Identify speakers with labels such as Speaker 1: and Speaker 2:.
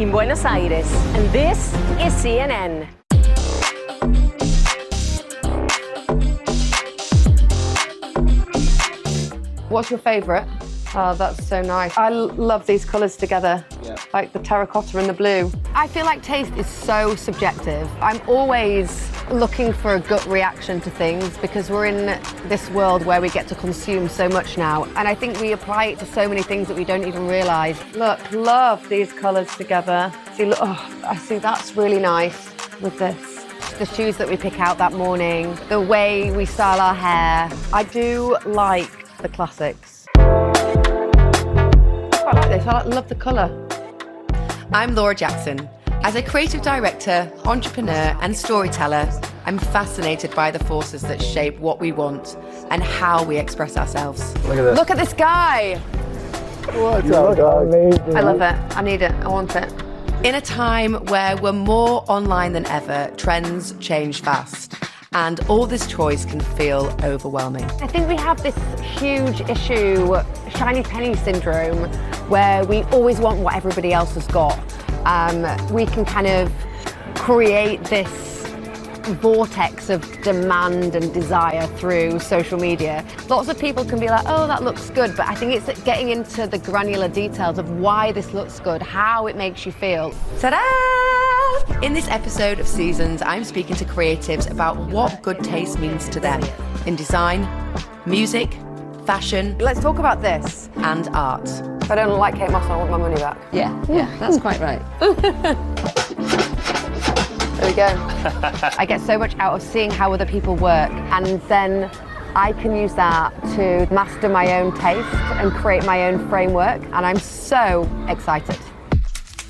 Speaker 1: in Buenos Aires. And this is CNN.
Speaker 2: What's your favourite? Oh, that's so nice. I love these colours together, like the terracotta and the blue. I feel like taste is so subjective. I'm always looking for a gut reaction to things because we're in this world where we get to consume so much now. And I think we apply it to so many things that we don't even realise. Look, love these colours together. See, look, oh, I see that's really nice with this. The shoes that we pick out that morning, the way we style our hair. I do like the classics. I like this, I love the colour. I'm Laura Jackson. As a creative director, entrepreneur and storyteller, I'm fascinated by the forces that shape what we want and how we express ourselves.
Speaker 3: Look at this.
Speaker 2: Look at this guy!
Speaker 3: What's up, dog?
Speaker 2: I love it, I need it, I want it. In a time where we're more online than ever, trends change fast. And all this choice can feel overwhelming. I think we have this huge issue, shiny penny syndrome, where we always want what everybody else has got. We can kind of create this vortex of demand and desire through social media. Lots of people can be like, oh, that looks good, but I think it's getting into the granular details of why this looks good, how it makes you feel. Ta-da! In this episode of Seasons, I'm speaking to creatives about what good taste means to them in design, music, fashion. Let's talk about this. And art. If I don't like Kate Moss, I want my money back.
Speaker 4: Yeah, that's quite right.
Speaker 2: There we go. I get so much out of seeing how other people work, and then I can use that to master my own taste and create my own framework, and I'm so excited.